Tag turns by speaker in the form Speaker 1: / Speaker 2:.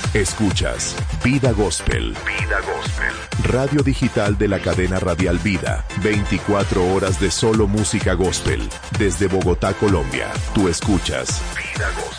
Speaker 1: Escuchas Vida Gospel. Vida Gospel. Radio digital de la cadena radial Vida. 24 horas de solo música gospel. Desde Bogotá, Colombia. Tú escuchas Vida Gospel.